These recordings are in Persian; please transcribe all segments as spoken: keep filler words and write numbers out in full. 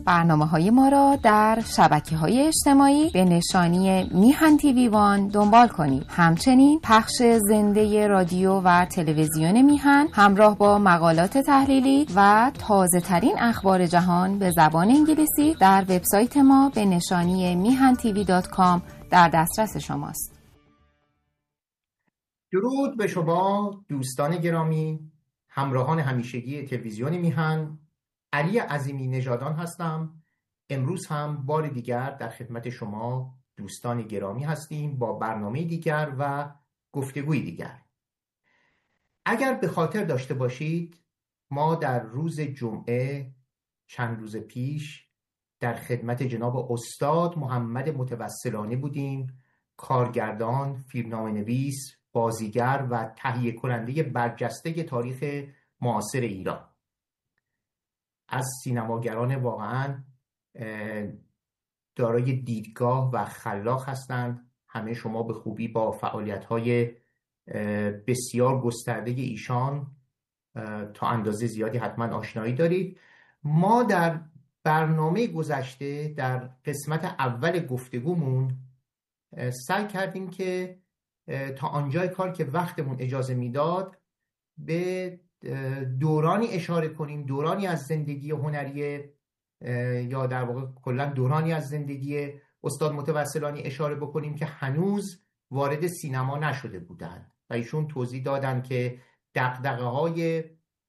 برنامه‌های ما را در شبکه‌های اجتماعی به نشانی میهن تیوی وان دنبال کنید. همچنین پخش زنده رادیو و تلویزیون میهن همراه با مقالات تحلیلی و تازه‌ترین اخبار جهان به زبان انگلیسی در وبسایت ما به نشانی میهن تیوی دات کام در دسترس شماست. درود به شما دوستان گرامی، همراهان همیشگی تلویزیون میهن. علی عظیمی نژادان هستم. امروز هم بار دیگر در خدمت شما دوستان گرامی هستیم با برنامه دیگر و گفتگوی دیگر. اگر به خاطر داشته باشید ما در روز جمعه چند روز پیش در خدمت جناب استاد محمد متوسلانی بودیم، کارگردان، فیلمنامه‌نویس، بازیگر و تهیه کننده برجسته تاریخ معاصر ایران. از سینماگران واقعا دارای دیدگاه و خلاق هستند. همه شما به خوبی با فعالیت‌های بسیار گسترده ایشان تا اندازه زیادی حتما آشنایی دارید. ما در برنامه گذشته در قسمت اول گفتگومون سعی کردیم که تا آنجای کار که وقتمون اجازه میداد به دورانی اشاره کنیم، دورانی از زندگی هنری یا در واقع کلا دورانی از زندگی استاد متوسلانی اشاره بکنیم که هنوز وارد سینما نشده بودند و ایشون توضیح دادن که دغدغه‌های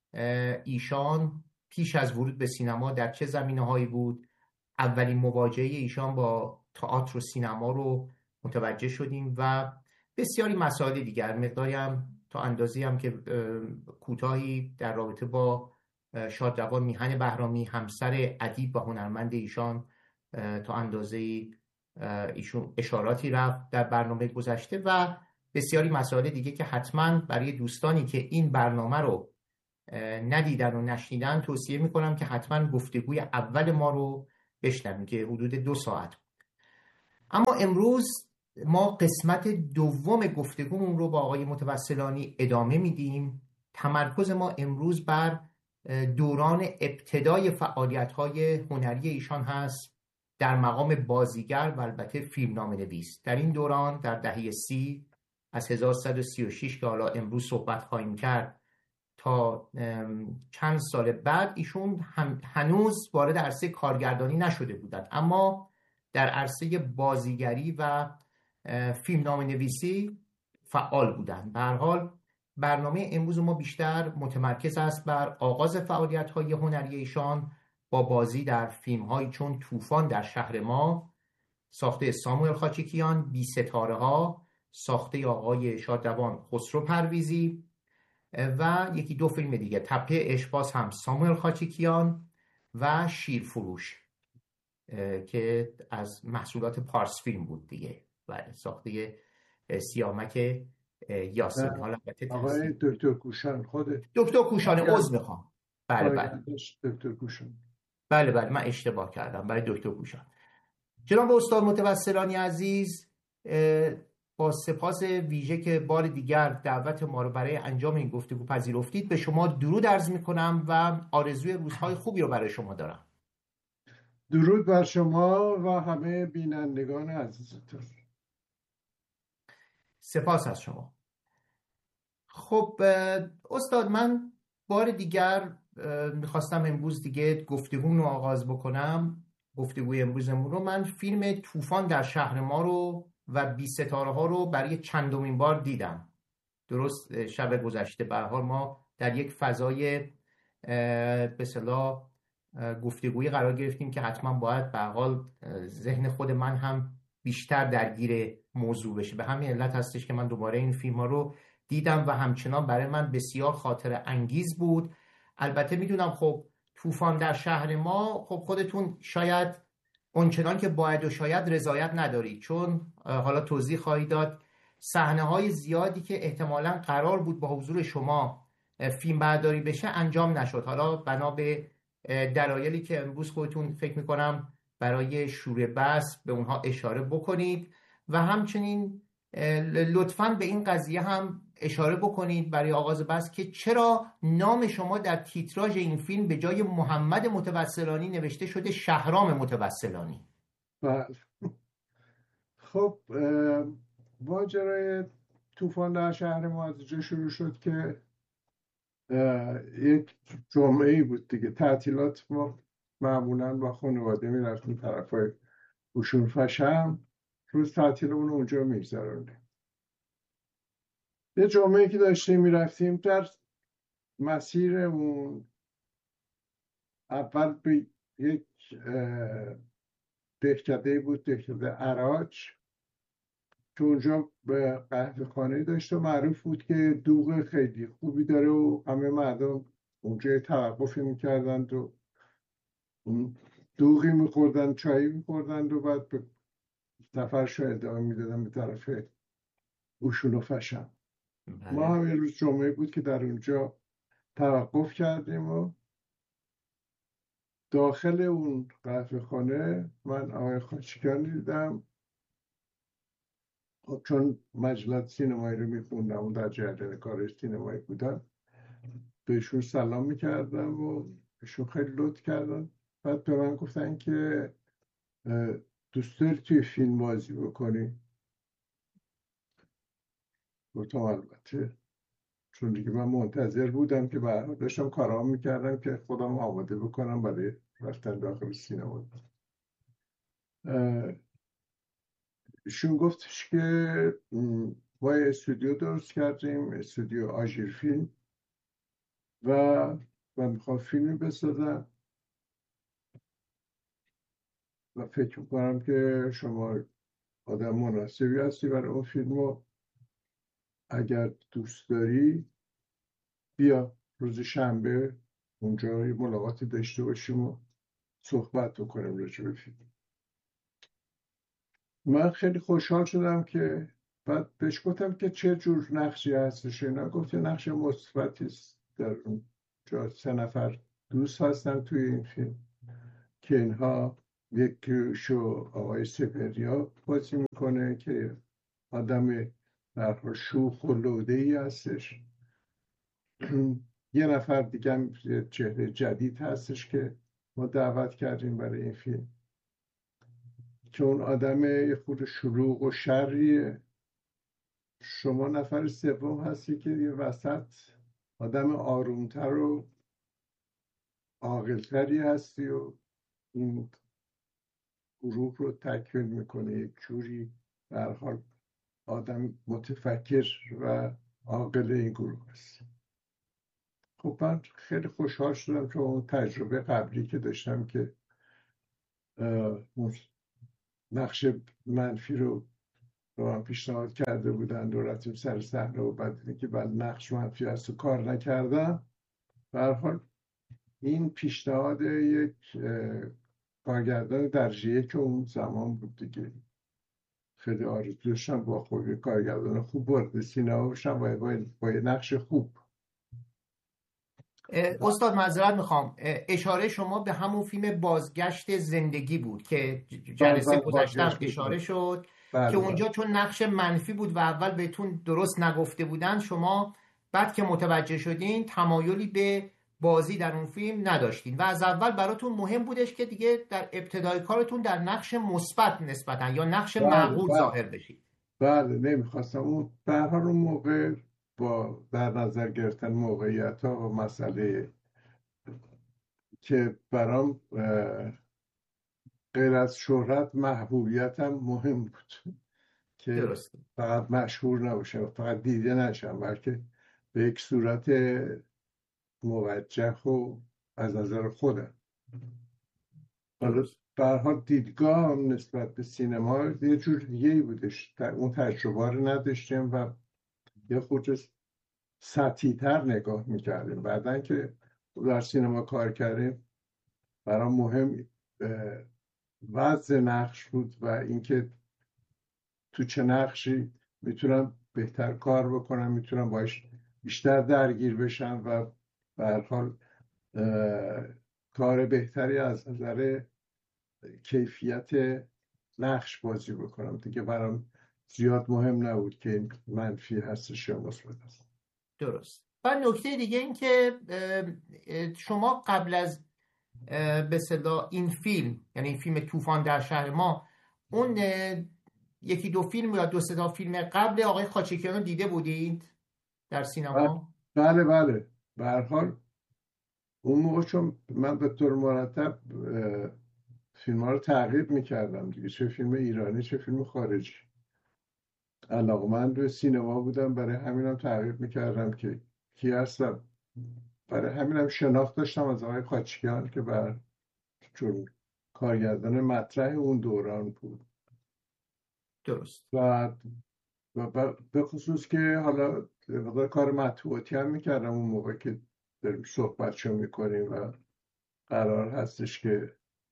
ایشان پیش از ورود به سینما در چه زمینه‌هایی بود. اولین مواجهه ایشان با تئاتر و سینما رو متوجه شدیم و بسیاری مسائل دیگر. مقداری هم تا اندازه‌ای هم که کوتاهی در رابطه با شادروان میهن بهرامی، همسر ادیب و هنرمند ایشان، تا اندازه‌ای ایشون اشاراتی رفت در برنامه گذشته و بسیاری مسائل دیگه که حتما برای دوستانی که این برنامه رو ندیدن و نشنیدن توصیه میکنم که حتما گفتگوی اول ما رو بشنویم که حدود دو ساعت بود. اما امروز ما قسمت دوم گفتگومون رو با آقای متوسلانی ادامه میدیم. تمرکز ما امروز بر دوران ابتدای فعالیت‌های هنری ایشان هست در مقام بازیگر و البته فیلمنامه‌نویس. در این دوران در دهه سی از هزار و سیصد و سی و شش که حالا امروز صحبت خواهیم کرد تا چند سال بعد ایشون هنوز وارد عرصه کارگردانی نشده بودند، اما در عرصه بازیگری و فیلمنامه‌نویسی فعال بودند. به هر حال برنامه امروز ما بیشتر متمرکز است بر آغاز فعالیت‌های هنری ایشان با بازی در فیلم‌هایی چون طوفان در شهر ما، ساخته ساموئل خاچیکیان، بی ستاره ها، ساخته آقای شادروان خسرو پرویزی و یکی دو فیلم دیگه، تپه اشباز هم ساموئل خاچیکیان و شیرفروش که از محصولات پارس فیلم بود دیگه و ساخته سیامک یاسین. حالا آقای دکتر کوشان خود دکتر کوشان عذر میخوام. بله بله دکتر کوشان بله بله من اشتباه کردم، برای دکتر کوشان. جناب استاد متوسلانی عزیز، با سپاس ویژه که بار دیگر دعوت ما رو برای انجام این گفتگو پذیرفتید، به شما درود عرض میکنم و آرزوی روزهای خوبی رو برای شما دارم. درود بر شما و همه بینندگان عزیزتون. سپاس از شما. خب استاد، من بار دیگر میخواستم امروز دیگه گفتگو رو آغاز بکنم. گفتگوی امروزمون رو من فیلم طوفان در شهر ما رو و بی ستاره ها رو برای چندمین بار دیدم. درست شب گذشته. به هر حال ما در یک فضای به اصطلاح گفتگویی قرار گرفتیم که حتما باید به هر حال ذهن خود من هم بیشتر درگیر موضوع بشه. به همین علت هستش که من دوباره این فیلم ها رو دیدم و همچنان برای من بسیار خاطره انگیز بود. البته میدونم خب طوفان در شهر ما، خب خودتون شاید اونچنان که باید و شاید رضایت ندارید، چون حالا توضیح خواهی داد صحنه های زیادی که احتمالاً قرار بود با حضور شما فیلم برداری بشه انجام نشد. حالا بنا به دلایلی که امروز خودتون فکر میکنم برای شور بس به اونها اشاره بکنید و همچنین لطفاً به این قضیه هم اشاره بکنید برای آغاز بحث که چرا نام شما در تیتراژ این فیلم به جای محمد متوسلانی نوشته شده شهرام متوسلانی؟ بله. خب ماجرای طوفان در شهر ما از اینجا شروع شد که یک جمعه بود دیگه، تعطیلات ما معمولا با خانواده میرفتیم طرفای قشور فشم، روز تعطیلمون اونجا میگذراندیم. یه جمعه که داشتیم میرفتیم، در مسیرمون اول به یک دهکده بود، دهکده عراج، که اونجا به قهوه خانه داشت و معروف بود که دوغ خیلی خوبی داره و همه مردم اونجا توقفی میکردند و دوغی میخوردن، چایی میخوردند و بعد به سفرشو ادامه میدادن به طرف اوشون و فشم. ما هم یه روز جمعه بود که در اونجا توقف کردیم و داخل اون قهوه خانه من آقای خاچیکیان دیدم. خب چون مجلت سینمایی رو میخوندم و در جریان کار سینمایی بودم، بهشون سلام میکردم و بهشون خیلی لطف کردن. بعد به من گفتن که دوست داری توی فیلم بازی بکنی؟ گفتم البته، چون دیگه من منتظر بودم که بعد داشتم کارام میکردم که خودم آماده بکنم برای رفتن داخل سینما. ایشون گفتش که ما استودیو درست کردیم، استودیو آژیر فیلم، و من میخوام فیلمی بسازم و فکر میکنم که شما آدم مناسبی هستی برای اون فیلم و اگر دوست داری بیا روز شنبه اونجا یه ملاقاتی داشته باشیم و صحبت بکنیم راجع به فیلم. من خیلی خوشحال شدم که بعد بهش گفتم که چه جور نقشی هستش. اینا گفت نقش مثبتی است. در اونجا سه نفر دوست هستن توی این فیلم که اینها، یک شو آقای سپریا بازی میکنه که آدم در شوخ و لوده‌ای هستش. یه نفر دیگه هم چهره جدید هستش که ما دعوت کردیم برای این فیلم که اون آدم یه خود شلوغ و شریه. شما نفر سوم هستی که یه وسط آدم آرومتر و عاقل‌تری هستی و این گروه رو تکمیل میکنه. یک جوری به هر حال آدم متفکر و عاقل این گروه هست. خب من خیلی خوشحال شدم که اون تجربه قبلی که داشتم که نقش منفی رو به من پیشنهاد کرده بودن و رفتیم سر صحنه و بعد دیدیم که بعد نقش منفی هست و کار نکردم. به هر حال این پیشنهاد یک کارگردان درجه که اون زمان بود دیگه، خیلی آرزو داشتم با خوبی کارگردان خوب وارد سینما بشم و با, با یه نقش خوب. استاد معذرت میخوام، اشاره شما به همون فیلم بازگشت زندگی بود که جلسه گذشتم اشاره شد بله که اونجا بله. چون نقش منفی بود و اول بهتون درست نگفته بودن، شما بعد که متوجه شدین تمایلی به بازی در اون فیلم نداشتین و از اول براتون مهم بودش که دیگه در ابتدای کارتون در نقش مثبت نسبتاً یا نقش بله معقول بله. ظاهر بشید. بله نمیخواستم اون به هر حال اون موقع با در نظر گرفتن موقعیت ها و مسئله که برام غیر از شهرت محبوبیتم مهم بود که درست. فقط مشهور نباشم، فقط دیده نشم، بلکه به یک صورت موجه و از نظر خودم. حالا به هر حال دیدگاه هم نسبت به سینما یه جور دیگه‌ای بودش. اون تجربه رو نداشتیم و یه خود سطحی‌تر نگاه می‌کردیم. بعدن که در سینما کار کردیم برام مهم وضع نقش بود و اینکه تو چه نقشی میتونم بهتر کار بکنم، میتونم باش بیشتر درگیر بشم و به هر حال کار بهتری از نظر کیفیت نقش بازی بکنم دیگه. برام زیاد مهم نبود که این منفی هستش یا مثبت هست. درست. و نکته دیگه این که شما قبل از به اصطلاح این فیلم، یعنی این فیلم طوفان در شهر ما، اون یکی دو فیلم یا دو سه تا فیلم قبل آقای خاچکیان رو دیده بودید در سینما؟ بله بله. به هر حال اون موقع چون من به طور مرتب فیلم ها رو تعقیب میکردم دیگه، چه فیلم ایرانی چه فیلم خارجی، علاقمند به سینما بودم، برای همینم تعقیب میکردم که کی هستم. برای همینم شناخت داشتم از آقای خاچکیان که بر چون کارگردان مطرح اون دوران بود. درست. و و به خصوص که حالا مقدار کار مطبوعاتی هم میکردم اون موقع که داریم صحبت شو میکنیم و قرار هستش که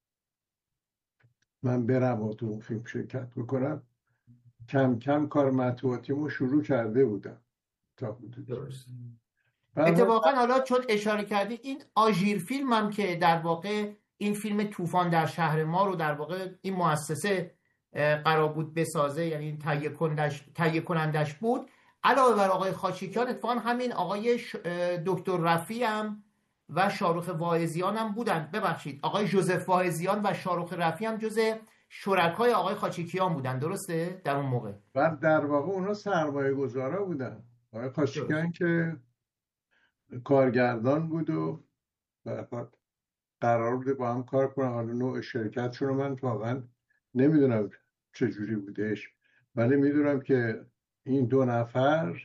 من برم و تو اون فیلم شرکت بکنم، کم کم کار مطبوعاتیمو شروع کرده بودم تا حدودی. درست. اتفاقا حالا چون اشاره کردی این آژیر فیلم هم که در واقع این فیلم طوفان در شهر ما رو در واقع این مؤسسه قرار بود بسازه، یعنی تهیه کنندش تهیه کنندش بود، علاوه بر آقای خاچکیان اتفاقا همین آقای دکتر رفیعی هم و شاروخ واعظیان هم بودن. ببخشید آقای جوزف واعظیان و شاروخ رفیعی هم جز شرکای آقای خاچکیان بودن، درسته؟ در اون موقع و در واقع اونا سرمایه گذارا بودن. آقای خاچکیان که کارگردان بود و قرار بوده با هم کار کنن. حالا نوع شرکتشون رو من واقعا نمیدونم چجوری بودش، ولی میدونم که این دو نفر،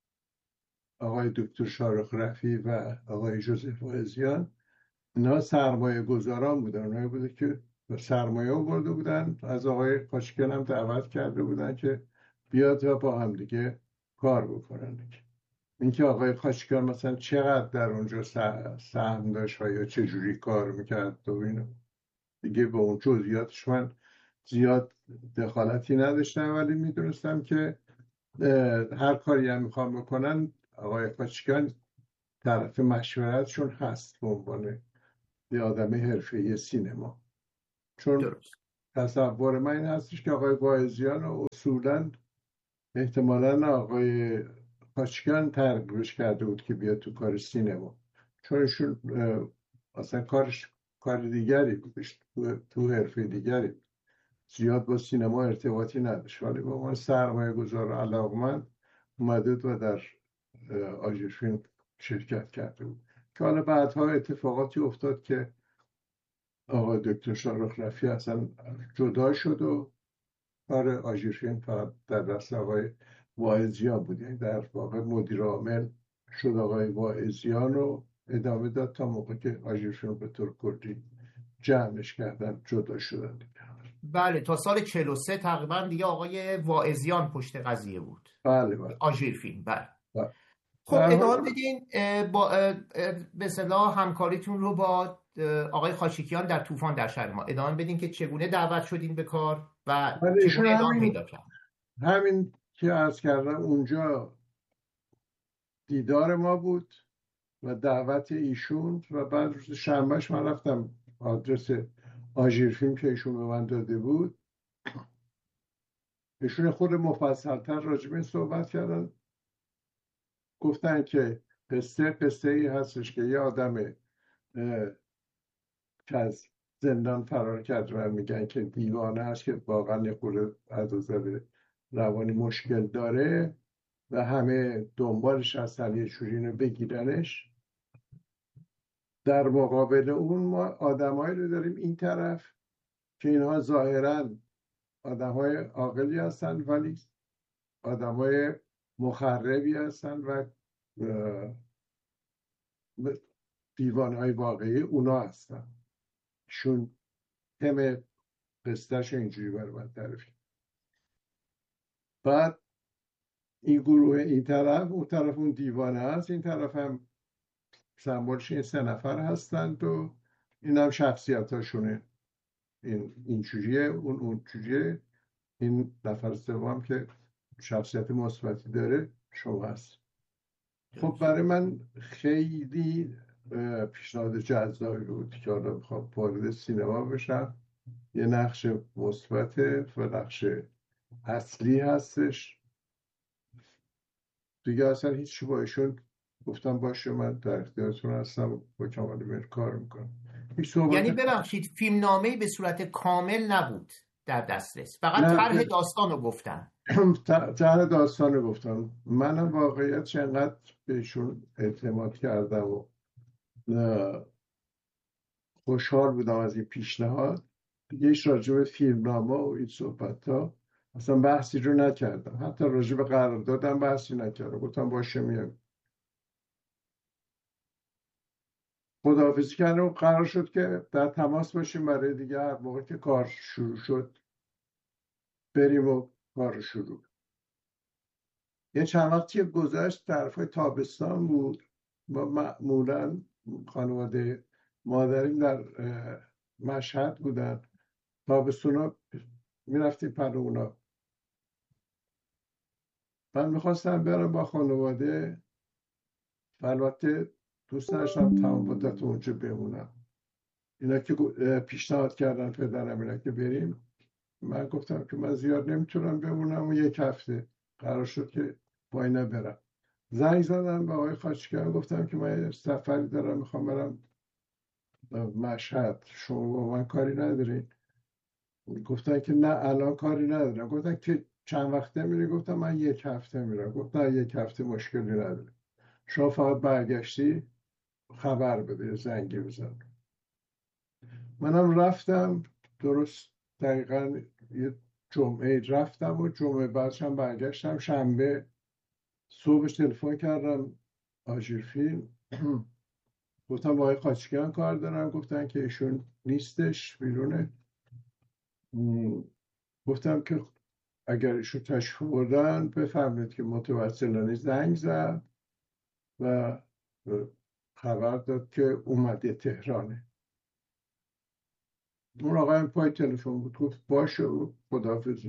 آقای دکتر شاروخ رفیعی و آقای جوزف واعظیان، اینا سرمایه گذاران بودن. اونایی بوده که سرمایه آورده بودن، از آقای خاچکیان هم دعوت کرده بودن که بیاد و با هم دیگه کار بکنن. اینکه آقای خاچکیان مثلا چقدر در اونجا سهم داشت و یا چجوری کار میکرد و اینو دیگه به اون جزئیاتش من زیاد دخالتی نداشتم، ولی میدونستم که هر کاری هم میخوام بکنن آقای خاچکیان طرف مشورتشون هست به عنوان یه آدم حرفه‌ای سینما. چون درست. تصور من این هستش که آقای واعظیان رو اصولا احتمالاً آقای خاچکیان ترغیبش کرده بود که بیاد تو کار سینما، چون ایشون اصلا کارش کار دیگری بودش، تو, تو حرفه دیگری، زیاد با سینما ارتباطی نداشت، ولی با من سرمایه گذار علاقمند اومده و در آژیر فیلم شرکت کرده بود که حالا بعدها اتفاقاتی افتاد که آقای دکتر شاروخ رفیعی اصلا جدا شد و کار آژیر فیلم فقط در دست آقای واعظیان بود. یعنی در واقع مدیر عامل شد آقای واعظیان رو ادامه داد تا موقع که آژیر فیلم به طور کلی جمعش کردن، جدا شدن. بله تا سال چهل و سه تقریبا دیگه آقای واعظیان پشت قضیه بود. بله بله. آژیر فیلم. بله. بله. خب ادامه بدین با به اصطلاح همکاریتون رو با آقای خاچکیان در طوفان در شهر ما ادامه بدین که چگونه دعوت شدین به کار و چگونه ادامه پیدا کرد. همین که عرض کردم اونجا دیدار ما بود و دعوت ایشون و بعد روز شنبهش من رفتم آدرس آژیر فیلم که ایشون به من داده بود. ایشون خود مفصل‌تر راجع به این صحبت کردن، گفتن که قصه قصه ای هستش که یه آدم که از زندان فرار کرد و میگن که دیوانه هست که واقعا یه خورده از نظر روانی مشکل داره و همه دنبالش هستن یه جوری اینو بگیرنش. در مقابل اون ما آدمایی رو داریم این طرف که اینها ظاهراً آدمای عاقلی هستن ولی آدمای مخربی هستن و دیوانهای واقعی اونا هستن. شون تم قصدش اینجوری برای من تعریف. بعد این گروه این طرف، اون طرف اون دیوانه هست، این طرف هم سمبولش این سه نفر هستند و این هم شخصیت هاشونه، این اینجوریه اون اونجوریه، این نفر سوم که شخصیت مثبتی داره شما هست. خب برای من خیلی پیشنهاد جذابی بود که حالا میخوام وارد سینما بشم، یه نقش مثبت و نقش اصلی هستش دیگه. اصلا هیچی با ایشون گفتم باشه من در اختیارتون هستم، با کمال میل کار میکنم. یعنی ببخشید فیلم نامه‌ای به صورت کامل نبود در دسترس، فقط نه، طرح داستان رو گفتن. طرح داستان رو گفتم. منم واقعیت چقدر بهشون اعتماد کردم و خوشحال بودم از این پیشنهاد. دیگه ایش راجع به فیلمنامه و این صحبت ها اصلا بحثی رو نکردم، حتی راجع به قراردادم بحثی نکردم. گفتم باشه میام. خداحافظی کردم و قرار شد که در تماس باشیم برای دیگه هر موقع که کار شروع شد بریم و کار شروع. یه چند وقتی گذشت طرفای تابستان بود. ما معمولا خانواده مادریم در مشهد بودن، تابستونا میرفتیم پر اونا. من میخواستم برم با خانواده، البته دوست داشتم تمام مدت اونجا بمونم. اینا که پیشنهاد کردن پدرم اینا که بریم، من گفتم که من زیاد نمیتونم بمونم و یک هفته قرار شد که با اینا برم. زنگ زدم به آقای خاچکیان، گفتم که من سفری دارم میخوام برم مشهد، شما با من کاری ندارین؟ گفتن که نه الان کاری ندارم. گفتن که چند وقته میری؟ گفتم من یک هفته میرم. گفتن یک هفته مشکلی نداره، شما فقط برگشتی خبر بده، زنگی بزن. منم رفتم، درست دقیقا یه جمعه رفتم و جمعه بعدش هم برگشتم. شنبه صبحش تلفن کردم آژیر فیلم، گفتم با آقای خاچکیان کار دارم. گفتن که ایشون نیستش، بیرونه. گفتم که اگر ایشون تشریف بردن بفهمید که متوسلانه زنگ زد و خبر داد که اومده تهرانه. اون آقای پای تلفن بود، گفت باشه و خداحافظ.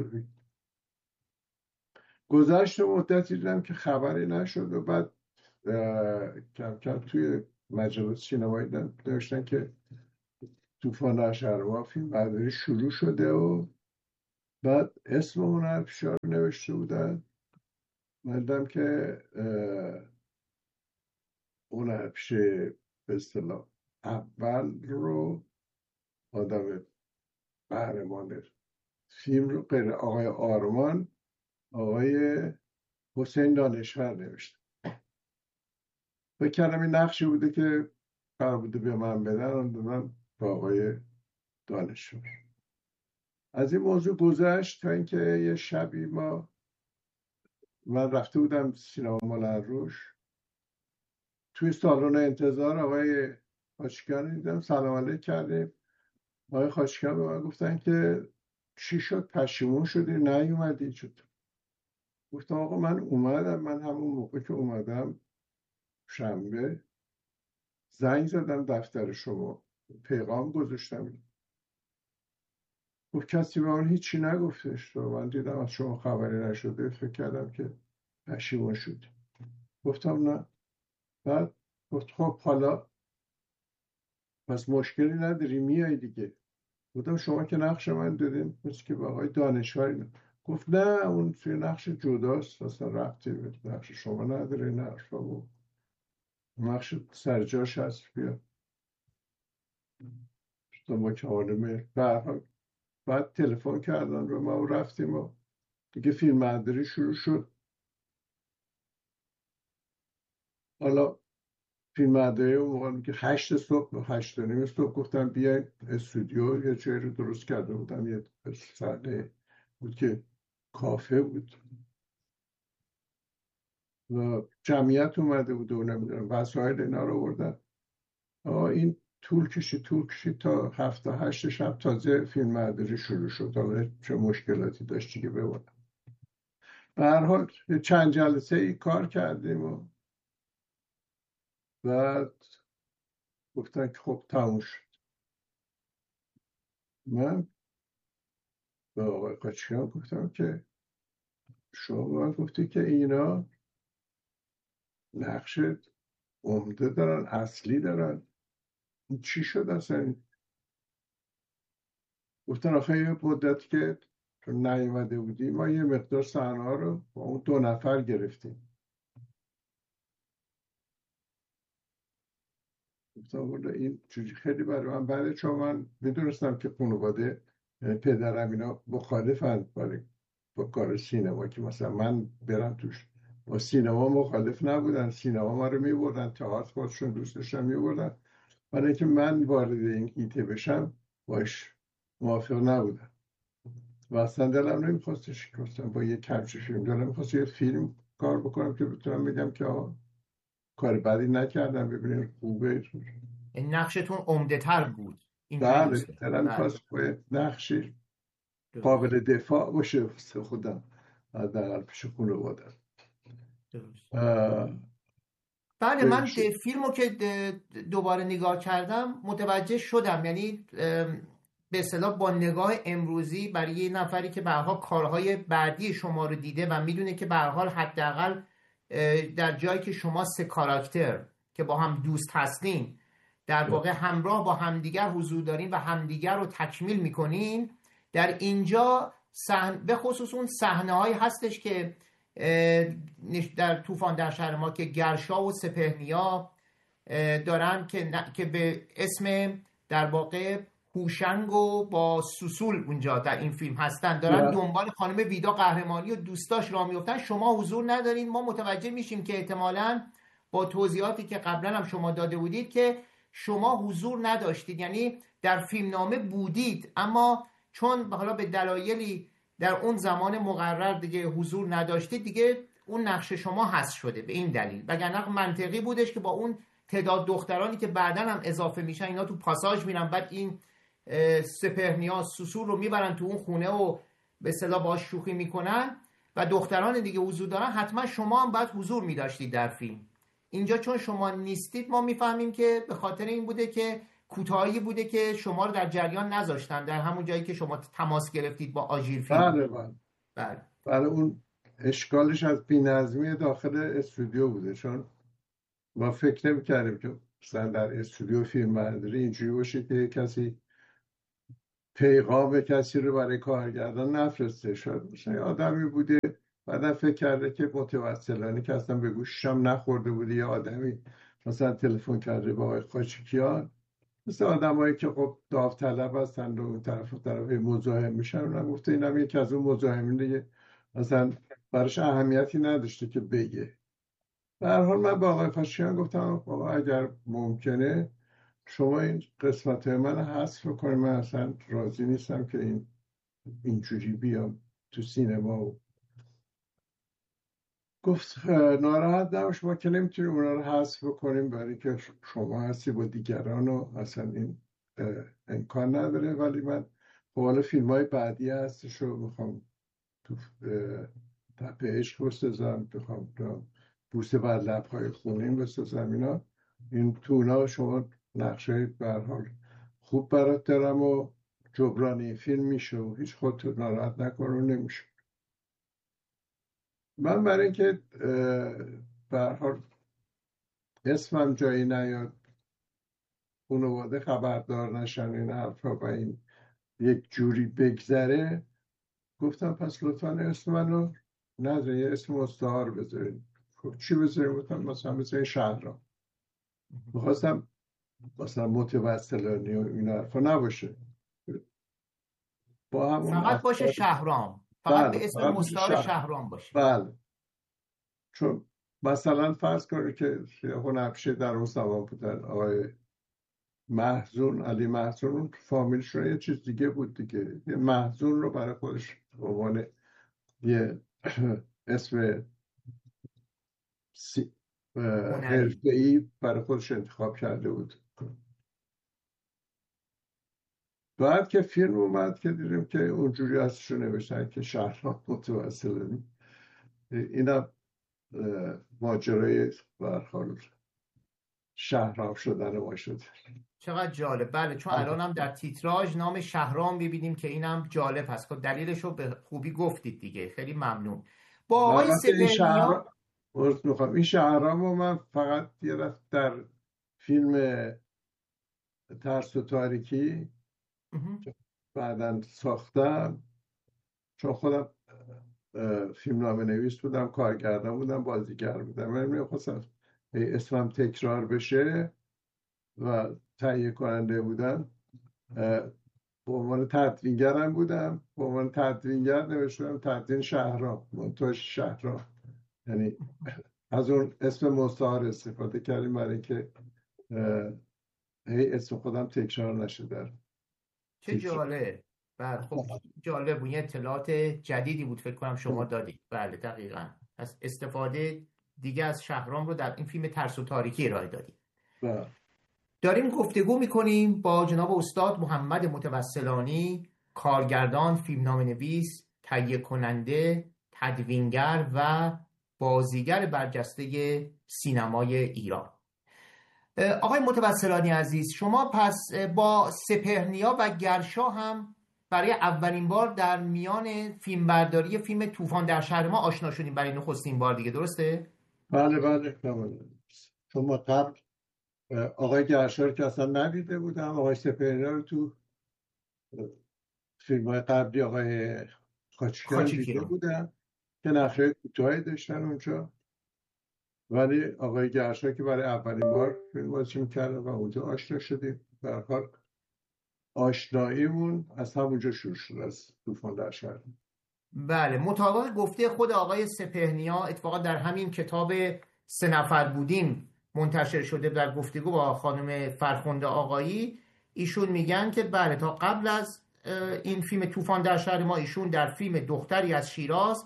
گذشت مدتی دیدم که خبری نشد و بعد کم کم توی مجلات سینمایی داشتن که طوفان اشرما فیلم برداری شروع شده و بعد اسم اون هنرپیشه رو نوشته بودن. من دیدم که اون هنرپیشه به اصطلاح اول رو آدم قهرمان فیلم رو غیر آقای آرمان، آقای حسین دانشور نوشته. فکر کردم این نقشی بوده که قرار بوده به من بدن، اون دادم به آقای دانشور. از این موضوع گذشت تا اینکه یه شبی ما من رفته بودم سینما مولن روش، توی سالن انتظار آقای خاچکیان دیدم، سلام علیک کردیم. آقای خاچکیان به من گفتن که چی شد، پشیمون شدی نیومدی؟ چطور؟ گفتم آقا من اومدم، من همون موقع که اومدم شنبه زنگ زدم دفتر شما، پیغام گذاشتم. گفت کسی به من هیچی نگفتش. تو من دیدم از شما خبری نشده، فکر کردم که پشیمون شد. گفتم نه. بعد گفت خب حالا پس مشکلی نداری میای دیگه. گفتم شما که نقش من دادین مثل که به آقای دانشور. گفت نه اون توی نقش جداست، اصلا ربطی به نقش شما نداره، نه شما نقش سرجاش هست، بیا. گفتم با کمال میل. بعد تلفن کردن رو ما رفتیم و دیگه فیلم برداری شروع شد. حالا فیلم برداری اون موقع که هشت صبح هشت و نیم صبح گفتم بیاین استودیو، یه جایی رو درست کرده بودم، یه صحنه بود که کافه بود و جمعیت اومده بود و نمیدونم وسایل اینا رو آوردن. این طول کشید طول کشید تا هفته هشت شب تازه فیلم برداری شروع شد. حالا چه مشکلاتی داشتی که ببونم. به هر حال چند جلسه ای کار کردیم و بعد گفتن که خب تموم شد. من به آقای قاچکیان گفتم که شما من گفتی که اینا نقش عمده دارن، اصلی دارن، چی شد اصلا؟ گفتن آخه یه مدتی که چون نیومده بودی ما یه مقدار صحنه ها رو با اون دو نفر گرفتیم. گفتم والا این چیزی خیلی برای من بده، چون من میدونستم که خانواده پدرم اینا مخالفن برای با کار سینما، که مثلا من برم توش. با سینما مخالف نبودن، سینما ما رو میبردن، تئاتر خودشون دوست داشتن میبردن، برای اینکه من وارد این هیته بشم باش موافق نبودن و اصلا دلم نمیخواستش. گفتم با یه کمچه فیلم دلم میخواست یه فیلم کار بکنم که بتونم بگم که آه کار بدی نکردم، ببینید خوبه. نقشتون عمده تر بود. بله دلم میخواست باید نقشی قابل دفاع باشه واسه خودم، حداقل پیش خانواده‌ام. بله من فیلمو که دوباره نگاه کردم متوجه شدم، یعنی به اصطلاح با نگاه امروزی برای یه نفری که به هر حال کارهای بعدی شما رو دیده و میدونه که به هر حال حداقل در جایی که شما سه کاراکتر که با هم دوست هستین در واقع همراه با همدیگر حضور دارین و همدیگر رو تکمیل میکنین، در اینجا صحنه به خصوص اون صحنه هایی هستش که در طوفان در شهر ما که گرشا و سپهریا دارن که که به اسم در واقع هوشنگ و با سوسول اونجا در این فیلم هستن، دارن دنبال خانم ویدا قهرمانی و دوستاش راه میافتن، شما حضور ندارین. ما متوجه میشیم که احتمالاً با توضیحاتی که قبلا هم شما داده بودید که شما حضور نداشتید، یعنی در فیلمنامه بودید اما چون حالا به دلایلی در اون زمان مقرر دیگه حضور نداشتید، دیگه اون نقش شما حذف شده به این دلیل. وگرنه منطقی بودش که با اون تعداد دخترانی که بعداً هم اضافه میشن، اینا تو پاساژ میرن، بعد این سپهریا سوسول رو میبرن تو اون خونه و به اصطلاح باهاش شوخی میکنن و دختران دیگه حضور دارن، حتما شما هم باید حضور میداشتید در فیلم. اینجا چون شما نیستید ما میفهمیم که به خاطر این بوده که کوتاهی بوده که شما رو در جریان نذاشتن در همون جایی که شما تماس گرفتید با آژیر فیلم. بله بله بله بله اون اشکالش از بی‌نظمی داخل استودیو بوده، چون ما فکر نمی‌کردیم که مثلا در استودیو فیلم برداری اینجوری باشه که کسی پیغام کسی رو برای کارگردان نفرسته. شد مثلا آدمی بوده بعدم فکر کرده که متوسلانی که اصلا به گوششم نخورده بوده، یا آدمی مثلا تلفن کرده با آقای خاچکیان، مثل آدمایی که خب داوطلب هستن و اون طرف و طرف مزاحم میشن، اونم گفته اینم یکی از اون مزاحمین دیگه، مثلا براش اهمیتی نداشته که بگه. به هر حال من با آقای خاچکیان گفتم بابا اگر ممکنه شما این قسمت من حذف کنید، من اصلا راضی نیستم که این اینجوری بیام تو سینما. و گفت ناراحت نباش، ما که نمیتونیم اونا رو حذف کنیم برای که شما هستی با دیگران و اصلا این امکان نداره، ولی من حالا فیلم های بعدی هستش رو میخوام تو تپه عشق بسازم، بخوام بوسه بر لبهای خونین بسازم، اینا این تو اونا شما نقشه به هر حال خوب برات دارم و جبرانی فیلم میشه و هیچ خودت ناراحت نکن و نمیشه. من برای اینکه به هر حال اسمم جایی نیاد، خانواده خبردار نشن این حرفا و این یک جوری بگذره، گفتم پس لطفا اسم منو نذارین، یه اسم مستعار بذارین. خب چی بذارین؟ گفتم مثلا بذارین شهرام. میخواستم مثلا متوسلانی و این حرفا نباشه، با همون فقط باشه شهرام، فقط به اسم مستعار شهرام باشه. بله، چون مثلا فرض کنید که هنرپیشه در اون زمان بودن آقای محزون، علی محزون، اون فامیلشون یه چیز دیگه بود دیگه، یه محزون رو برای خودش به عنوان یه اسم حرفه‌ای برای خودش انتخاب کرده بود. بعد که فیلم اومد که دیدیم که اونجوری ازش رو نوشتن که شهرام متوسلانی، اینا ماجرای برحال شهرام شدن ما شد. چقدر جالب. بله چون الان هم در تیتراژ نام شهرام ببینیم که اینم جالب هست. دلیلش رو به خوبی گفتید دیگه، خیلی ممنون. با آقای سپهریا میخوام این شهرام رو من فقط یه رفت در فیلم ترس و تاریکی که بعداً ساختم چون خودم فیلمنامه نویس بودم، کارگردان بودم، بازیگر بودم، من میخواستم اسمم تکرار بشه و تهیه کننده بودم. به عنوان تدوینگرم بودم، به عنوان تدوینگر نوشتم تدوین شهرام، منتاج شهرام، یعنی از اون اسم مستعار استفاده کردیم برای اینکه هی اسم خودم تکرار نشه. در چه جالب. بله خب جالب بود، اطلاعات جدیدی بود فکر کنم شما دادید. بله دقیقاً از استفاده دیگه از شهرام رو در این فیلم ترس و تاریکی ارائه دادید. بله. داریم گفتگو میکنیم با جناب استاد محمد متوسلانی، کارگردان، فیلمنامه‌نویس، تهیه کننده، تدوینگر و بازیگر برجسته سینمای ایران. آقای متوسلانی عزیز، شما پس با سپهرنیا و گرشا هم برای اولین بار در میان فیلمبرداری فیلم طوفان در شهر ما آشنا شدیم برای نخستین بار دیگه، درسته؟ بله بله بله. شما قبل آقای گرشا رو که اصلا ندیده بودم، آقای سپهرنیا رو تو فیلم‌های قبلی آقای خاچیکیان دیده بودم که نقشه کوتاهی داشتن اونجا، ولی آقای گرشا که برای اولین بار فیلم بازی می‌کرد و اونجا آشنا شدیم. به هر حال آشناییمون از همونجا شروع شد، از طوفان در شهر. بله، مطابق گفته خود آقای سپهرنیا، اتفاقا در همین کتاب سه نفر بودیم منتشر شده در گفتگو با خانم فرخنده آقایی، ایشون میگن که بله تا قبل از این فیلم طوفان در شهر ما ایشون در فیلم دختری از شیراز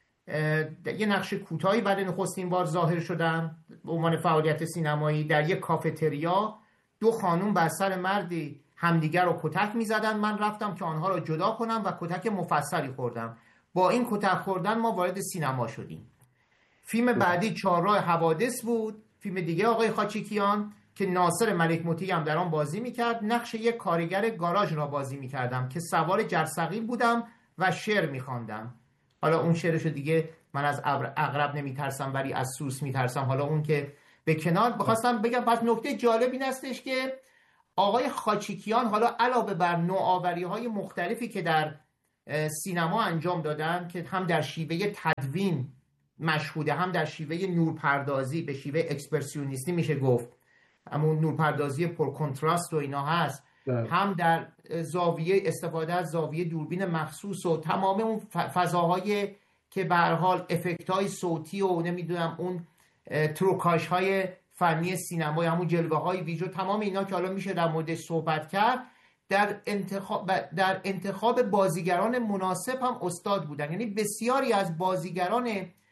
یه نقش کوتاهی بعد نخستین بار ظاهر شدن به عنوان فعالیت سینمایی. در یک کافتریا دو خانم بر سر مردی همدیگر رو کتک میزدن، من رفتم که آنها رو جدا کنم و کتک مفصلی خوردم. با این کتک خوردن ما وارد سینما شدیم. فیلم بعدی چهارراه حوادث بود، فیلم دیگه آقای خاچیکیان که ناصر ملک مطیعی هم در آن بازی میکرد. نقش یک کارگر گاراژ را بازی میکردم که سوار جرثقیل بودم و شعر میخواندم. حالا اون شعرشو دیگه من از عقرب نمیترسم ولی از سوس میترسم، حالا اون که به کنار. بخواستم بگم پس نکته جالب این هستش که آقای خاچیکیان حالا علاوه بر نوآوری‌های مختلفی که در سینما انجام دادن که هم در شیوه تدوین مشهوده، هم در شیوه نورپردازی به شیوه اکسپرسیونیستی میشه گفت، همون نورپردازی پر کنتراست و اینا هست، ده. هم در زاویه استفاده از زاویه دوربین مخصوص و تمام اون فضاهای که به هر حال افکت‌های صوتی و نمیدونم اون تروکاژهای فنی سینمای، همون جلوه‌های ویژو، تمام اینا که حالا میشه در موردش صحبت کرد. در انتخاب در انتخاب بازیگران مناسب هم استاد بودن، یعنی بسیاری از بازیگران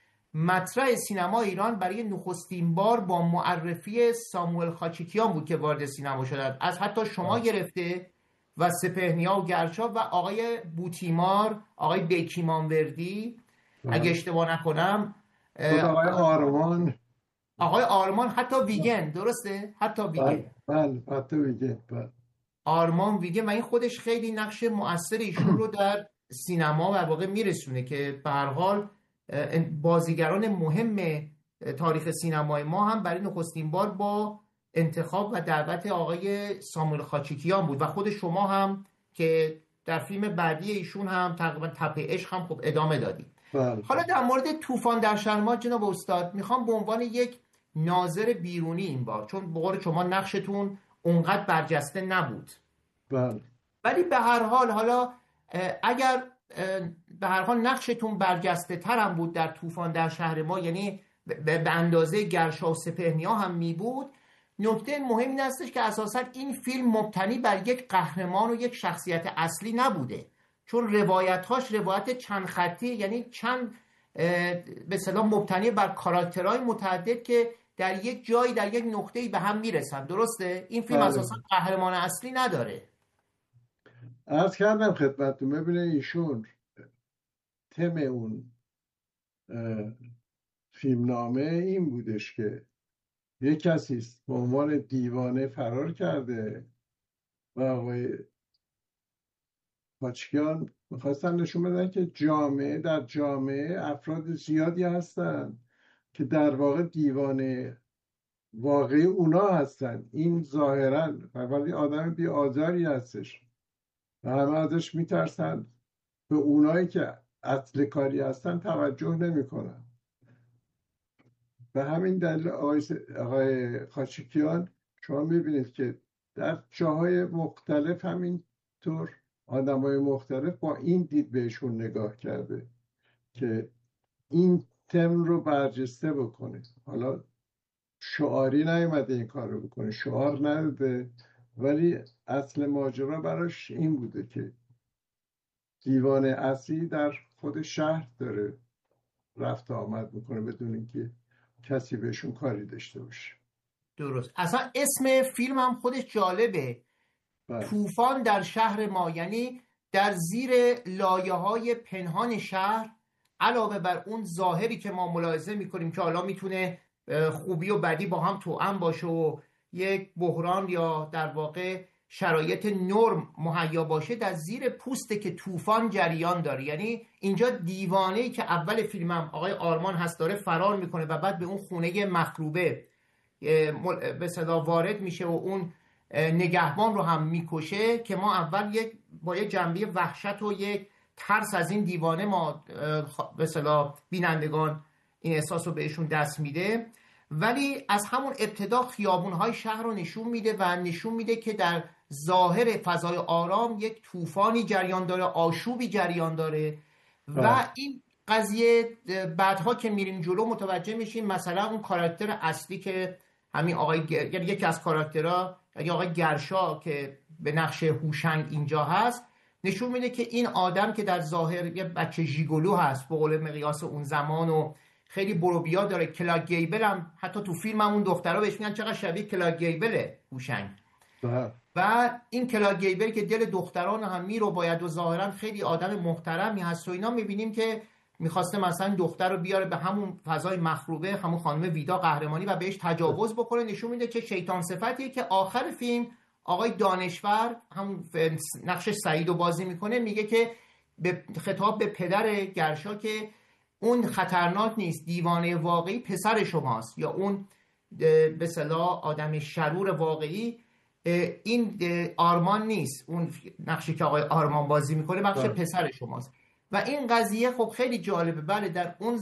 مطرح سینما ایران برای نخستین بار با معرفی ساموئل خاچیکیان بود که وارد سینما شدند، از حتی شما گرفته و سپهرنیا و گرشا و آقای بوتیمار، آقای بیکیمانوردی اگه اشتباه نکنم، آقای آرمان آقای آرمان، حتی ویگن، درسته؟ حتی ویگن. بله حتی ویگن. بله. آرمان ویگن و این خودش خیلی نقش مؤثر ایشون رو در سینما و واقع میرسونه که به هر حال بازیگران مهم تاریخ سینمای ما هم برای نخستین بار با انتخاب و دعوت آقای ساموئل خاچیکیان بود و خود شما هم که در فیلم بعدی ایشون هم تقریبا تپه عشق هم خب ادامه دادید. بله. حالا در مورد طوفان در شهر ما جناب استاد میخوام به عنوان یک ناظر بیرونی این بار، چون به قول شما نقشتون اونقدر برجسته نبود، بله. ولی به هر حال حالا اگر به هر حال نقشتون برجسته تر هم بود در طوفان در شهر ما، یعنی به اندازه گرشا و سپهرنیا هم می بود، نکته مهم این هستش که اساسا این فیلم مبتنی بر یک قهرمان و یک شخصیت اصلی نبوده، چون روایت‌هاش روایت چند خطی، یعنی چند به اصطلاح مبتنی بر کاراکترهای متعدد که در یک جایی در یک نقطه‌ای به هم میرسن، درسته؟ این فیلم اساسا قهرمان اصلی نداره. عرض کردم خدمتتون، ببینه ایشون تم اون فیلمنامه این بودش که یک کسی به عنوان دیوانه فرار کرده و آقای خاچیکیان میخواستن نشون بدن که جامعه در جامعه افراد زیادی هستن که در واقع دیوانه واقعی اونا هستن. این ظاهرا ولی آدم بی آزاری هستش و همه ازش میترسن. به اونایی که اصل کاری هستن توجه نمیکنن. به همین دلیل آقای, آقای خاچیکیان شما میبینید که در جاهای مختلف همینطور آدمای مختلف با این دید بهشون نگاه کرده که این تم رو برجسته بکنه. حالا شعاری نیومده این کار رو بکنه، شعار نداده، ولی اصل ماجرا براش این بوده که دیوان اصلی در خود شهر داره رفت آمد میکنه بدون اینکه کسی بهشون کاری داشته باشه. درست. اصلا اسم فیلم هم خودش جالبه، بله. طوفان در شهر ما، یعنی در زیر لایه های پنهان شهر علاوه بر اون ظاهری که ما ملاحظه میکنیم که حالا میتونه خوبی و بدی با هم توأم باشه و یک بحران یا در واقع شرایط نرم مهیا باشه، در زیر پوسته که طوفان جریان داره. یعنی اینجا دیوانه‌ای که اول فیلمم آقای آرمان هست داره فرار میکنه و بعد به اون خونه مخروبه به اصطلاح وارد میشه و اون نگهبان رو هم میکشه، که ما اول یک با یک جنبه وحشت و یک ترس از این دیوانه ما به اصطلاح بینندگان این احساس رو بهشون دست میده، ولی از همون ابتدا خیابون‌های شهر رو نشون میده و نشون میده که در ظاهر فضای آرام یک طوفانی جریان داره، آشوبی جریان داره و آه. این قضیه بعدها که میریم جلو متوجه میشیم مثلا اون کاراکتر اصلی که همین آقای گر... یعنی یکی از کاراکترها یعنی آقای گرشا که به نقش هوشنگ اینجا هست نشون میده که این آدم که در ظاهر یه بچه ژیگولو هست به قول مقیاس اون زمان و خیلی بروبیا داره، کلاک گیبل هم حتی تو فیلم هم اون دخترها بهش میگن چقدر شبیه کلاک گیبله هوشنگ. و این کلاک گیبل که دل دختران هم میرو باید و ظاهرا خیلی آدم محترمی هست و اینا، میبینیم که میخواسته مثلا دختر رو بیاره به همون فضای مخروبه، همون خانم ویدا قهرمانی و بهش تجاوز بکنه. نشون میده که شیطان صفتیه که آخر فیلم آقای دانشور همون نقش سعید رو بازی میکنه، میگه که به خطاب به پدر گرشا که اون خطرناک نیست، دیوانه واقعی پسر شماست، یا اون به اصطلاح آدم شرور واقعی این آرمان نیست، اون نقشی که آقای آرمان بازی میکنه بخش پسر شماست. و این قضیه خب خیلی جالبه. بله در اون